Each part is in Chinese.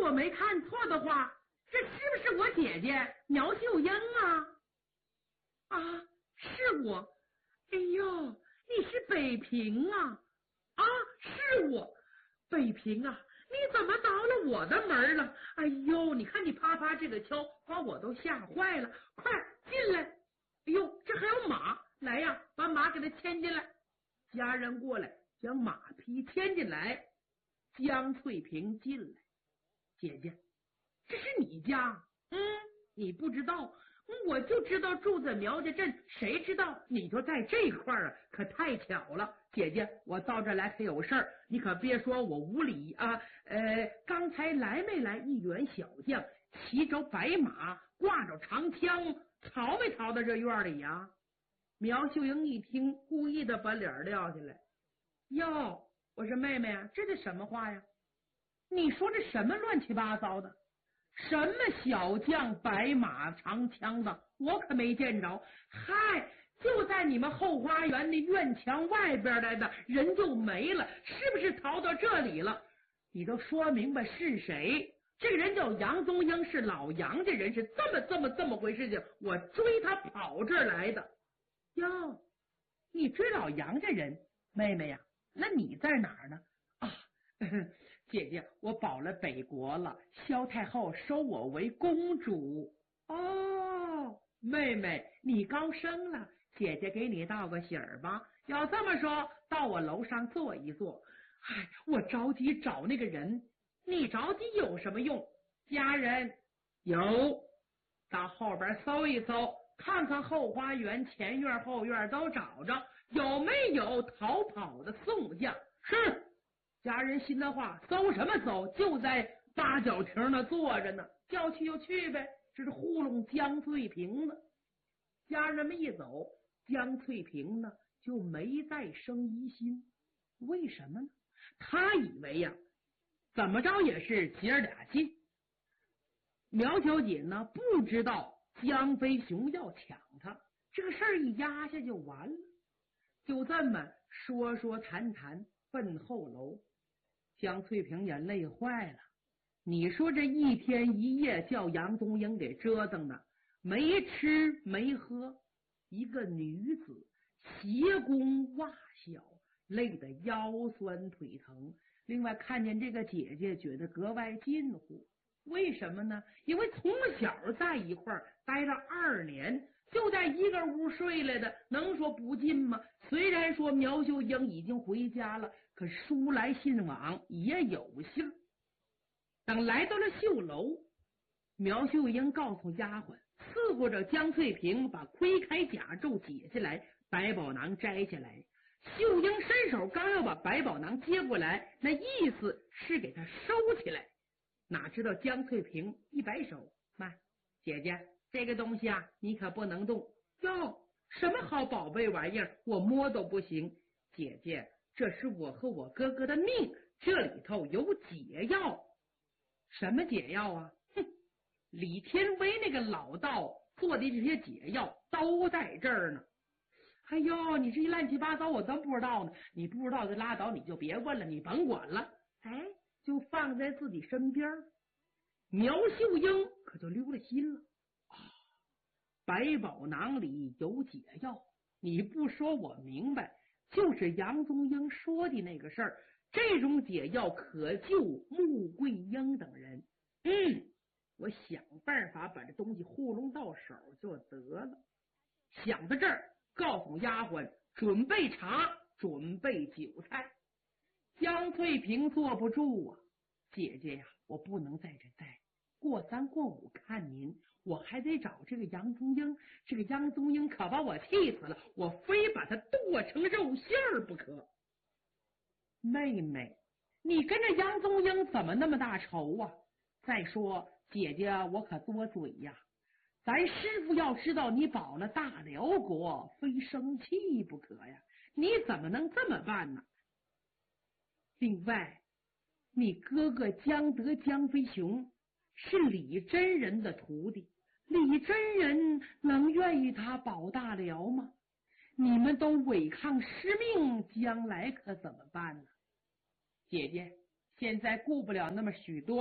我没看错的话，这是不是我姐姐苗秀英啊？啊，是我。哎呦，你是北平啊？啊，是我，北平啊，你怎么倒了我的门了？哎呦，你看你啪啪这个敲，把我都吓坏了。快进来！哎呦，这还有马，来呀，把马给他牵进来。家人过来，将马匹牵进来。江翠萍进来，姐姐，这是你家？你不知道，我就知道住在苗家镇，谁知道你就在这块儿啊？可太巧了，姐姐，我到这来可有事儿，你可别说我无礼啊。刚才来没来一员小将，骑着白马，挂着长枪，逃没逃到这院里呀？苗秀英一听，故意的把脸撂下来。哟，我说妹妹啊，这是什么话呀？你说这什么乱七八糟的？什么小将白马长枪的，我可没见着。嗨，就在你们后花园的院墙外边来的人就没了，是不是逃到这里了？你都说明白是谁？这个人叫杨宗英，是老杨家人，是这么回事情。我追他跑这儿来的。哟，你追老杨家人，妹妹呀？那你在哪儿呢？啊，姐姐，我保了北国了，萧太后收我为公主。哦，妹妹，你高升了，姐姐给你道个喜儿吧。要这么说，到我楼上坐一坐。哎，我着急找那个人，你着急有什么用？家人有，到后边搜一搜，看看后花园、前院、后院都找着，有没有逃跑的宋将？是。家人心的话，搜什么搜？就在八角亭那坐着呢，叫去就去呗。这是糊弄江翠萍呢。家人们一走，江翠萍呢就没再生疑心。为什么呢？他以为呀，怎么着也是姐儿俩近。苗小姐呢不知道江飞雄要抢他，这个事儿一压下就完了。就这么说说谈谈奔后楼。江翠萍也累坏了，你说这一天一夜叫杨宗英给折腾的，没吃没喝，一个女子斜弓袜小，累得腰酸腿疼。另外看见这个姐姐，觉得格外近乎。为什么呢？因为从小在一块儿待了2年，就在一个屋睡来的，能说不近吗？虽然说苗秀英已经回家了，可书来信往也有信儿。等来到了绣楼，苗秀英告诉丫鬟，伺候着江翠萍把盔铠甲胄解下来，百宝囊摘下来。秀英伸手刚要把百宝囊接过来，那意思是给他收起来。哪知道江翠萍一摆手，妈，姐姐，这个东西啊，你可不能动。哟，什么好宝贝玩意儿，我摸都不行。姐姐，这是我和我哥哥的命，这里头有解药。什么解药啊？哼，李天威那个老道做的这些解药都在这儿呢。哎呦，你这一乱七八糟，我真不知道呢。你不知道就拉倒，你就别问了，你甭管了。哎，就放在自己身边。苗秀英可就溜了心了啊！百宝囊里有解药，你不说我明白，就是杨宗英说的那个事儿。这种解药可救穆桂英等人。我想办法把这东西糊弄到手就得了。想到这儿，告诉丫鬟准备茶，准备酒菜。江翠萍坐不住啊，姐姐呀，我不能在这待，过3过5看您，我还得找这个杨宗英。这个杨宗英可把我气死了，我非把他剁成肉馅儿不可。妹妹，你跟着杨宗英怎么那么大仇啊？再说姐姐，我可多嘴呀，咱师傅要知道你保了大辽国，非生气不可呀，你怎么能这么办呢？另外，你哥哥江德江飞雄是李真人的徒弟，李真人能愿意他保大辽吗？你们都违抗师命，将来可怎么办呢？姐姐，现在顾不了那么许多了，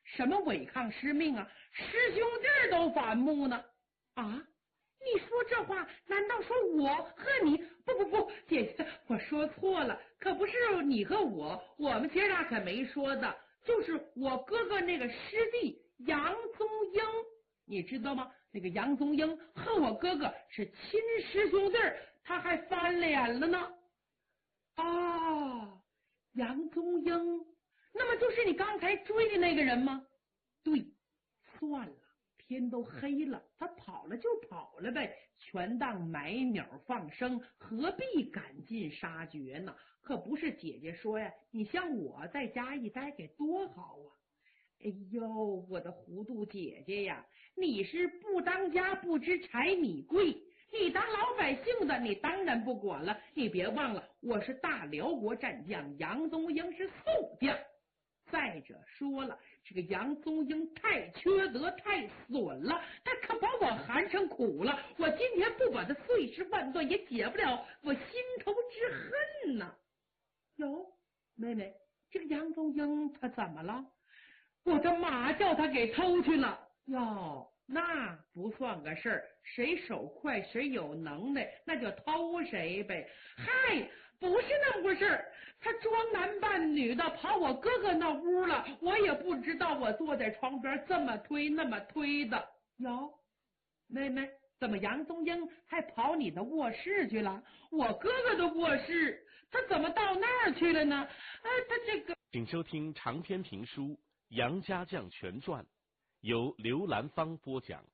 什么违抗师命啊？师兄弟都反目呢？啊？你说这话，难道说我和你？不，姐姐，我说错了，可不是你和我们姐俩可没说的，就是我哥哥那个师弟杨宗英，你知道吗？那个杨宗英和我哥哥是亲师兄弟，他还翻脸了呢。哦，杨宗英，那么就是你刚才追的那个人吗？对，算了，天都黑了，他跑了就跑了呗，全当买鸟放生，何必赶尽杀绝呢？可不是姐姐说呀，你像我在家一待该多好啊！哎呦，我的糊涂姐姐呀，你是不当家不知柴米贵，你当老百姓的，你当然不管了。你别忘了，我是大辽国战将，杨宗英是宋将。再者说了，这个杨宗英太缺德太损了，他可把我寒成苦了，我今天不把他碎尸万段也解不了我心头之恨呐。哟，妹妹，这个杨宗英他怎么了？我的马叫他给偷去了。哟，那不算个事儿，谁手快谁有能耐，那就偷谁呗。嗨，不是那么回事儿，他装男扮女的跑我哥哥那屋了，我也不知道，我坐在床边这么推那么推的。哟，妹妹，怎么杨宗英还跑你的卧室去了？我哥哥的卧室，他怎么到那儿去了呢？他这个， 请收听长篇评书《杨家将全传》，由刘兰芳播讲。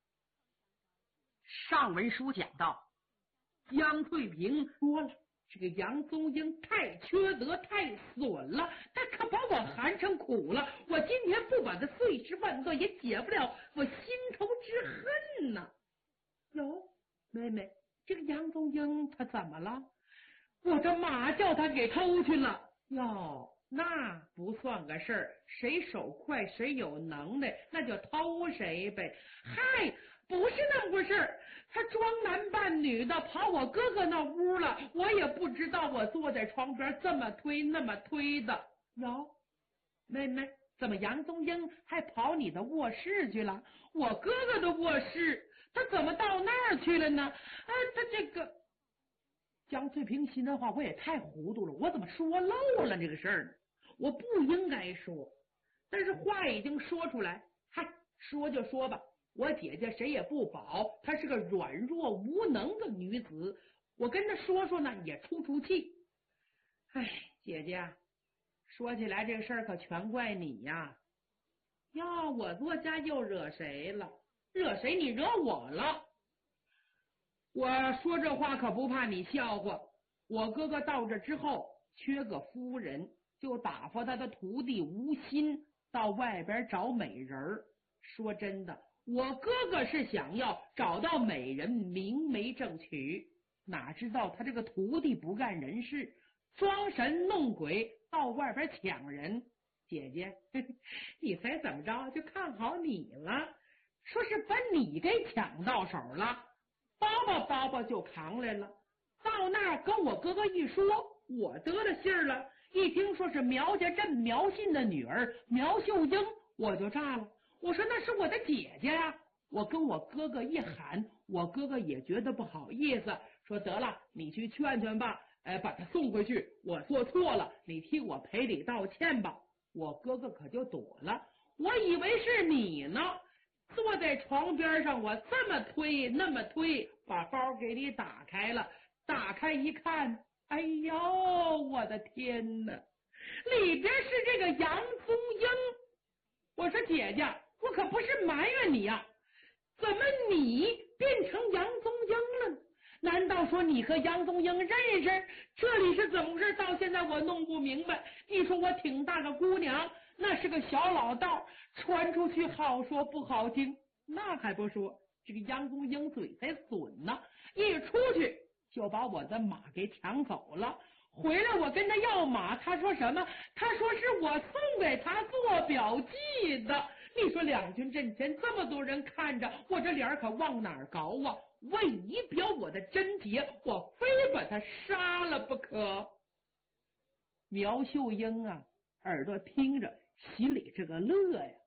上文书讲到，杨翠萍说了，这个杨宗英太缺德太损了，他可把我寒成苦了，我今天不把他碎尸万段也解不了我心头之恨呐。哟，妹妹，这个杨宗英他怎么了？我的马叫他给偷去了。哟，那不算个事儿，谁手快谁有能耐，那就偷谁呗。嗨，不是那么回事儿，他装男扮女的跑我哥哥那屋了，我也不知道，我坐在床边这么推那么推的。哟，妹妹，怎么杨宗英还跑你的卧室去了？我哥哥的卧室，他怎么到那儿去了呢？他这个江翠萍心的话，我也太糊涂了，我怎么说漏了这个事儿呢？我不应该说，但是话已经说出来，嗨，说就说吧。我姐姐谁也不保，她是个软弱无能的女子，我跟她说说呢，也出气。哎，姐姐，说起来这事儿可全怪你呀！呀，我作家又惹谁了？惹谁？你惹我了？我说这话可不怕你笑话。我哥哥到这之后缺个夫人，就打发他的徒弟吴心到外边找美人儿。说真的，我哥哥是想要找到美人明媒正娶，哪知道他这个徒弟不干人事，装神弄鬼到外边抢人。姐姐，你猜怎么着？就看好你了，说是把你给抢到手了，包包就扛来了。到那儿跟我哥哥一说，我得了信儿了。一听说是苗家镇苗信的女儿苗秀英，我就炸了。我说那是我的姐姐呀！我跟我哥哥一喊，我哥哥也觉得不好意思，说得了，你去劝劝吧，把她送回去。我做错了，你替我赔礼道歉吧。我哥哥可就躲了，我以为是你呢。坐在床边上，我这么推那么推，把包给你打开了。打开一看，哎呦，我的天哪！里边是这个杨宗英。我说姐姐，我可不是埋怨你呀，怎么你变成杨宗英了呢？难道说你和杨宗英认识？这里是怎么回事？到现在我弄不明白。你说我挺大个姑娘，那是个小老道，传出去好说不好听。那还不说，这个杨宗英嘴才损呢，一出去就把我的马给抢走了。回来我跟他要马，他说什么？他说是我送给他做表记的。你说两军阵前这么多人看着，我这脸可往哪儿高啊？为以表我的贞洁，我非把他杀了不可。苗秀英啊，耳朵听着，心里这个乐呀，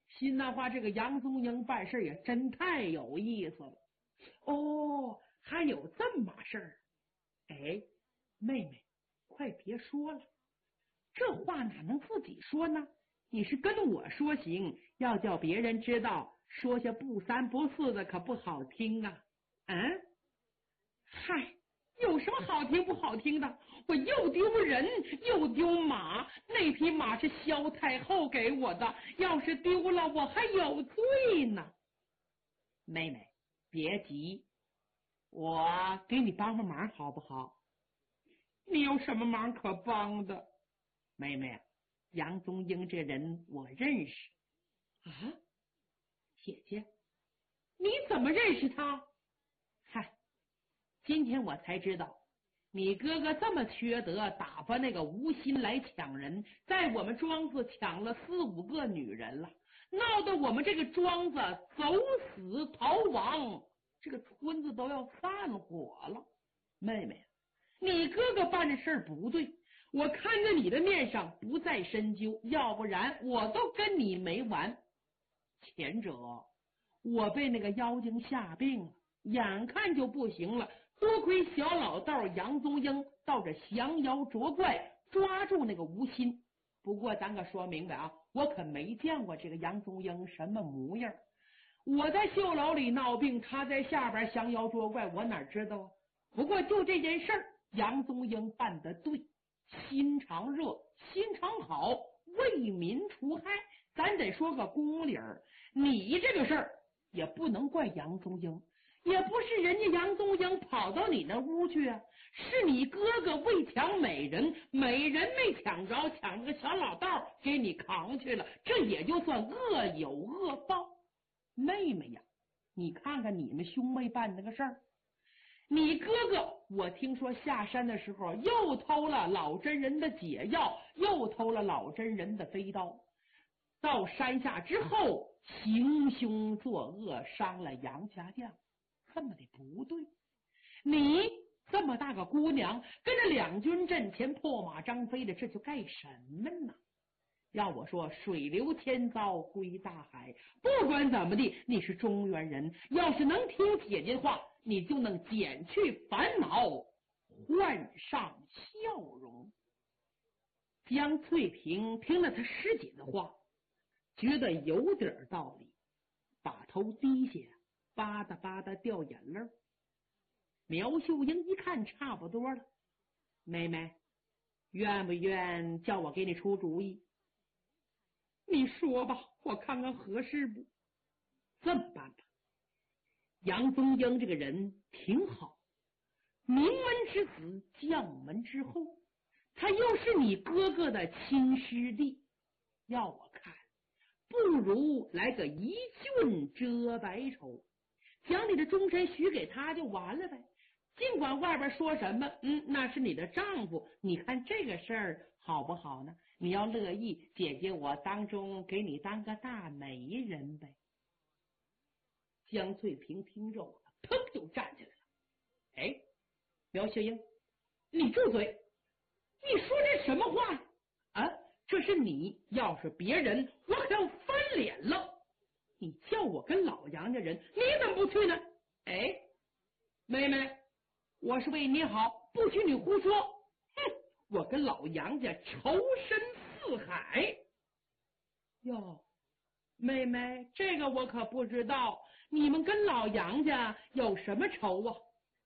心那话，这个杨宗英办事也真太有意思了。哦，还有这么码事儿？哎，妹妹，快别说了，这话哪能自己说呢？你是跟我说行，要叫别人知道，说些不三不四的可不好听啊。嗯，嗨，有什么好听不好听的？我又丢人又丢马，那匹马是萧太后给我的，要是丢了我还有罪呢。妹妹，别急，我给你帮帮忙好不好？你有什么忙可帮的？妹妹，杨宗英这人我认识。啊，姐姐，你怎么认识他？嗨，今天我才知道，你哥哥这么缺德，打发那个吴心来抢人，在我们庄子抢了4、5个女人了，闹得我们这个庄子走死逃亡，这个村子都要散伙了。妹妹，你哥哥办的事儿不对，我看在你的面上不再深究，要不然我都跟你没完。前者我被那个妖精下病了，眼看就不行了，多亏小老道杨宗英到这降妖捉怪，抓住那个吴心。不过咱可说明白啊，我可没见过这个杨宗英什么模样。我在绣楼里闹病，他在下边降妖捉怪，我哪知道啊？不过就这件事儿，杨宗英办得对，心肠热，心肠好，为民除害。咱得说个公理儿，你这个事儿也不能怪杨宗英，也不是人家杨宗英跑到你那屋去啊，是你哥哥为抢美人，美人没抢着，抢个小老道给你扛去了，这也就算恶有恶报。妹妹呀，你看看你们兄妹办那个事儿，你哥哥我听说下山的时候又偷了老真人的解药，又偷了老真人的飞刀，到山下之后行凶作恶，伤了杨家将，这么的不对。你这么大个姑娘跟着两军阵前破马张飞的，这就干什么呢？要我说，水流千遭归大海，不管怎么地，你是中原人，要是能听姐姐的话，你就能减去烦恼，换上笑容。江翠萍听了他师姐的话，觉得有点道理，把头低下，吧嗒吧嗒掉眼泪。苗秀英一看差不多了，妹妹，愿不愿叫我给你出主意？你说吧，我看看合适不？这么办吧，杨宗英这个人挺好，名门之子，将门之后，他又是你哥哥的亲师弟，要我看，不如来个一俊遮百丑，将你的终身许给他就完了呗。尽管外边说什么，那是你的丈夫，你看这个事儿好不好呢？你要乐意，姐姐我当中给你当个大媒人呗。江翠萍听着，砰就站起来了。哎，苗秀英，你住嘴！你说这什么话啊？这是你，要是别人，我可要翻脸了。你叫我跟老杨家人，你怎么不去呢？哎，妹妹，我是为你好，不许你胡说。哼，我跟老杨家仇深似海。哟，妹妹，这个我可不知道，你们跟老杨家有什么仇啊？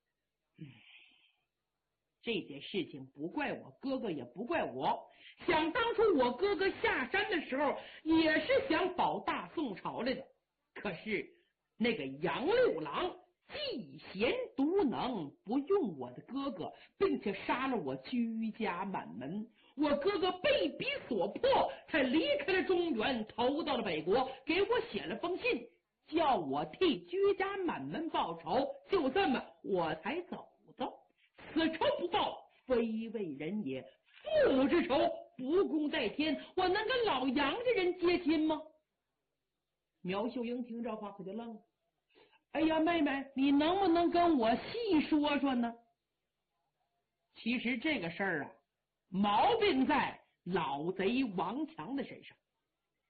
这件事情不怪我哥哥，也不怪我。想当初我哥哥下山的时候，也是想保大宋朝来的，可是那个杨六郎嫉贤独能，不用我的哥哥，并且杀了我居家满门。我哥哥被逼所迫，才离开了中原，投到了北国，给我写了封信，叫我替居家满门报仇。就这么，我才走的。此仇不报，非为人也。父母之仇，不共戴天。我能跟老杨家人结亲吗？苗秀英听这话可就愣了。哎呀，妹妹，你能不能跟我细说说呢？其实这个事儿啊，毛病在老贼王强的身上。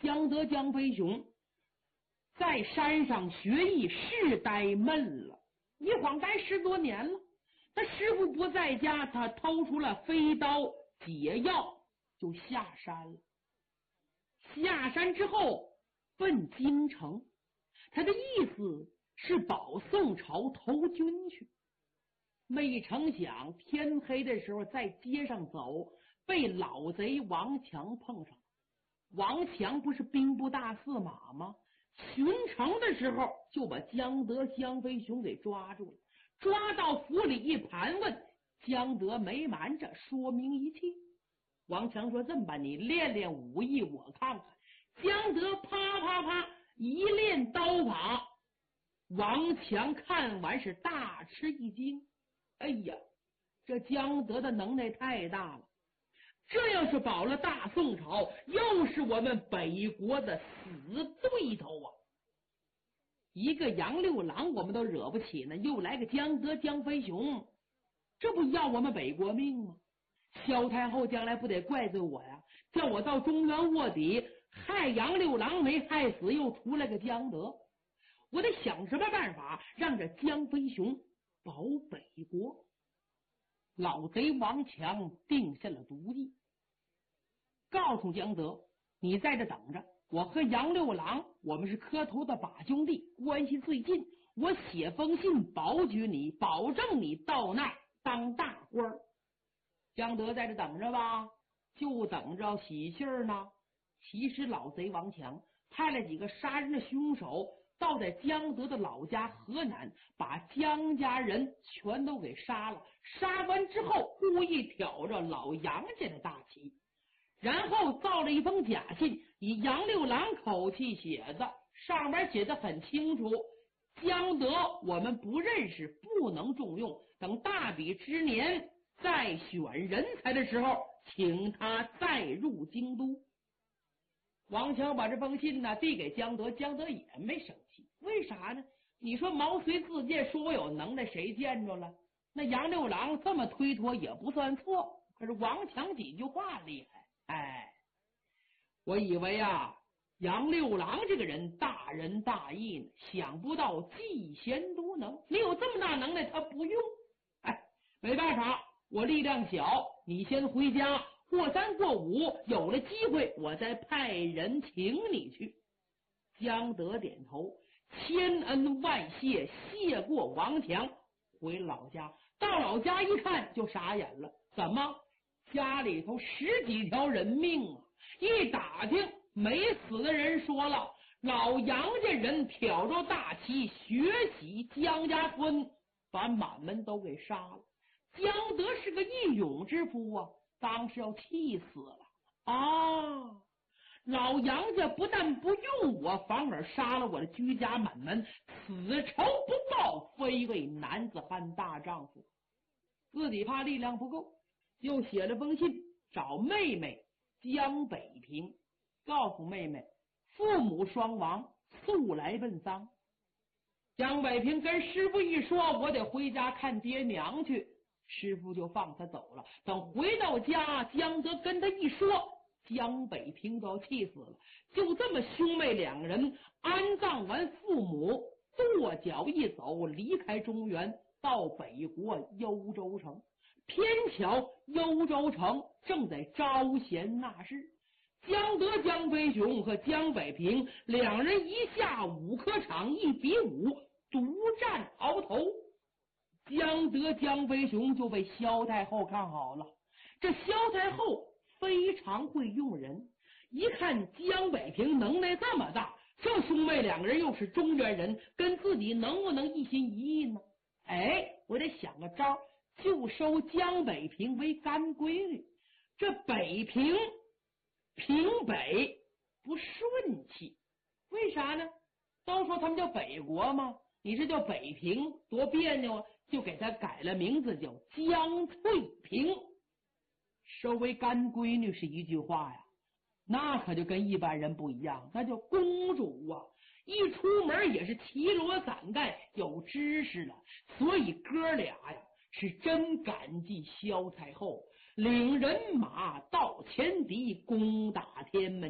江德江飞雄在山上学艺是呆闷了，一晃该10多年了。他师傅不在家，他偷出了飞刀解药就下山了。下山之后奔京城，他的意思是保宋朝投军去。没成想天黑的时候在街上走，被老贼王强碰上。王强不是兵部大司马吗？巡城的时候就把江德江飞雄给抓住了，抓到府里一盘问，江德没瞒着说明一切。王强说这么办，你练练武艺我看看。江德啪啪啪一练刀法，王强看完是大吃一惊。哎呀，这江德的能耐太大了，这要是保了大宋朝，又是我们北国的死对头啊！一个杨六郎我们都惹不起呢，又来个江德江飞雄，这不要我们北国命吗？萧太后将来不得怪罪我呀，叫我到中原卧底，害杨六郎没害死，又出来个江德，我得想什么办法让这江飞雄保北国。老贼王强定下了毒计，告诉江德，你在这等着，我和杨六郎我们是磕头的把兄弟，关系最近，我写封信保举你，保证你到那儿当大官。江德在这等着吧，就等着喜信儿呢。其实老贼王强派了几个杀人的凶手到在江德的老家河南，把江家人全都给杀了。杀完之后，故意挑着老杨家的大旗，然后造了一封假信，以杨六郎口气写的，上面写的很清楚：江德我们不认识，不能重用，等大比之年再选人才的时候，请他再入京都。王强把这封信呢递给江德，江德也没生气，为啥呢？你说毛遂自荐，说我有能耐，谁见着了？那杨六郎这么推脱也不算错，可是王强几句话厉害。我以为啊，杨六郎这个人大仁大义呢，想不到嫉贤妒能，你有这么大能耐他不用。没办法，我力量小，你先回家，过3过5，有了机会我再派人请你去。江德点头，千恩万谢，谢过王强，回老家。到老家一看就傻眼了，怎么家里头10几条人命啊？一打听，没死的人说了，老杨家人挑着大旗学习江家村，把满门都给杀了。江德是个义勇之夫啊，当时要气死了啊！老杨家不但不用我，反而杀了我的居家满门，此仇不报，非为男子汉大丈夫。自己怕力量不够，又写了封信找妹妹江北平，告诉妹妹父母双亡，速来奔丧。江北平跟师傅一说，我得回家看爹娘去，师傅就放他走了。等回到家，江德跟他一说，江北平都要气死了。就这么兄妹2人安葬完父母，跺脚一走，离开中原，到北国幽州城。偏巧幽州城正在招贤纳士，江德江飞雄和江北平2人一下5科场1比5，独占鳌头。江德江飞雄就被萧太后看好了。这萧太后非常会用人，一看江北平能耐这么大，这兄妹2个人又是中原人，跟自己能不能一心一意呢？我得想个招，就收江北平为干闺女。这北平平北不顺气，为啥呢？都说他们叫北国吗？你这叫北平多别扭啊，就给他改了名字，叫江翠平。收为干闺女是一句话呀，那可就跟一般人不一样，那叫公主啊，一出门也是齐罗伞盖，有知识了。所以哥俩呀是真感激萧太后，领人马到前敌攻打天门阵。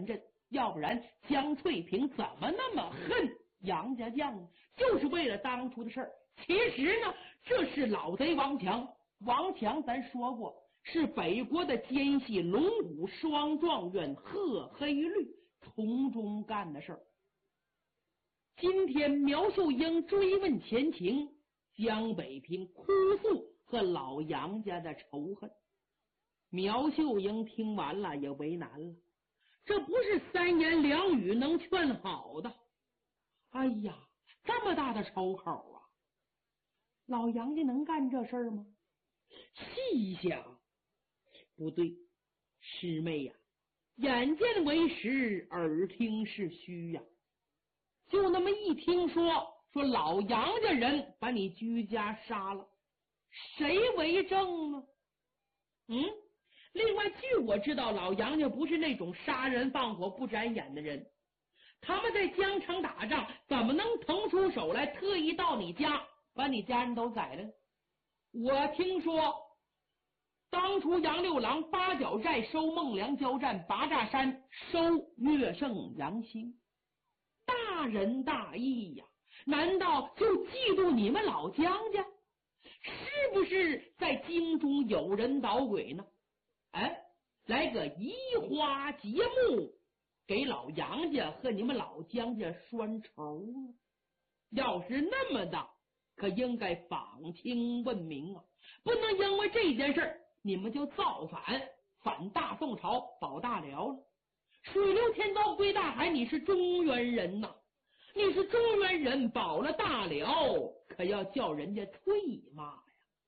要不然江翠萍怎么那么恨杨家将呢？就是为了当初的事儿。其实呢，这是老贼王强。王强咱说过，是北国的奸细龙虎双状元贺黑绿从中干的事儿。今天苗秀英追问前情，江北平哭诉和老杨家的仇恨。苗秀英听完了也为难了，这不是三言两语能劝好的。哎呀，这么大的仇口啊！老杨家能干这事儿吗？细想，不对，师妹呀，眼见为实，耳听是虚呀。就那么一听说老杨家人把你居家杀了，谁为证呢？另外，据我知道，老杨家不是那种杀人放火不眨眼的人。他们在疆场打仗，怎么能腾出手来特意到你家把你家人都宰了？我听说当初杨六郎八角寨收孟良交战，八寨山收岳胜杨兴，大仁大义呀，难道就嫉妒你们老姜家？是不是在京中有人捣鬼呢？来个移花接木，给老杨家和你们老姜家拴仇呢？要是那么的，可应该访清问明啊！不能因为这件事你们就造反大宋朝保大辽了。水流天刀归大海，你是中原人呐，你是中原人，保了大辽，可要叫人家退骂呀！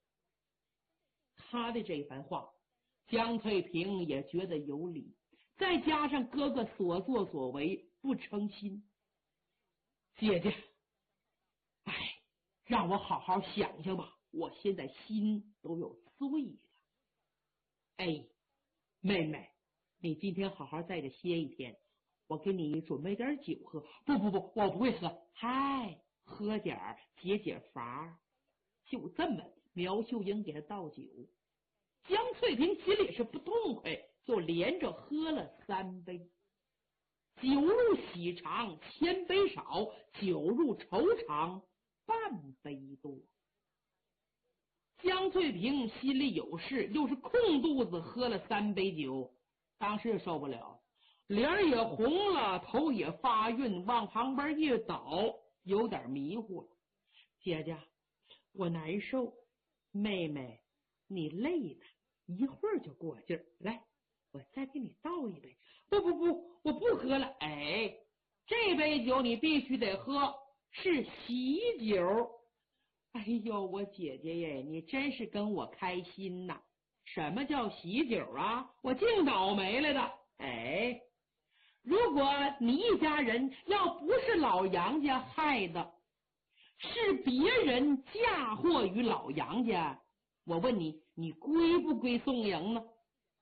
他的这番话，江翠萍也觉得有理，再加上哥哥所作所为不称心，姐姐，让我好好想想吧，我现在心都有罪了。妹妹，你今天好好在这歇一天，我给你准备点酒喝。不，我不会喝。喝点儿解解乏。就这么，苗秀英给他倒酒。江翠萍心里是不痛快，就连着喝了3杯。酒入喜肠千杯少，酒入愁肠半杯多。江翠萍心里有事，又是空肚子喝了3杯酒，当时也受不了，脸也红了，头也发晕，往旁边一倒，有点迷糊了。姐姐，我难受。妹妹，你累了，一会儿就过劲儿。来，我再给你倒一杯。不，我不喝了。这杯酒你必须得喝，是喜酒。哎呦，我姐姐耶，你真是跟我开心呐！什么叫喜酒啊？我净倒霉来的。如果你一家人要不是老杨家害的，是别人嫁祸于老杨家，我问你，你归不归宋营呢？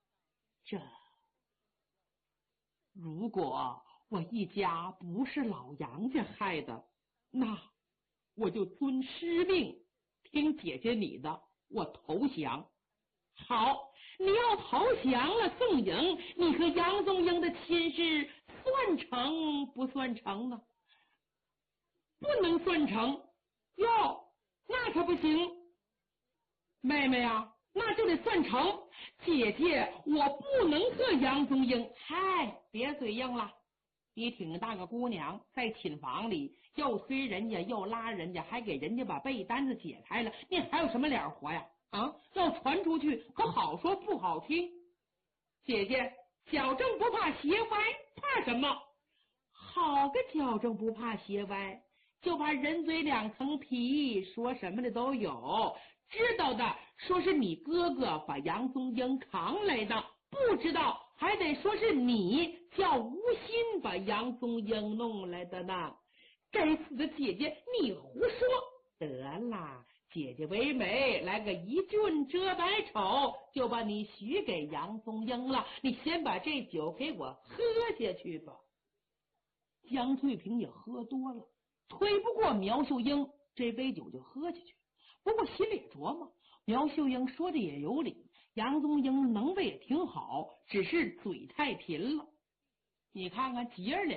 如果我一家不是老杨家害的，那我就遵师命，听姐姐你的，我投降。好，你要投降了宋营，你和杨宗英的亲事算成不算成呢？不能算成。哟，那可不行。妹妹啊，那就得算成。姐姐，我不能和杨宗英。别嘴硬了，你挺大个姑娘，在寝房里又推人家又拉人家，还给人家把被单子解开了，你还有什么脸活呀？要传出去可好说不好听。姐姐，矫正不怕斜歪，怕什么？好个矫正不怕斜歪，就怕人嘴2层皮，说什么的都有。知道的说是你哥哥把杨宗英扛来的，不知道还得说是你叫无心把杨宗英弄来的呢。该死的姐姐，你胡说！得啦，姐姐为美，来个一俊遮百丑，就把你许给杨宗英了。你先把这酒给我喝下去吧。江翠萍也喝多了，推不过苗秀英，这杯酒就喝下去。不过心里也琢磨，苗秀英说的也有理，杨宗英能的也挺好，只是嘴太贫了。 你看看急儿脸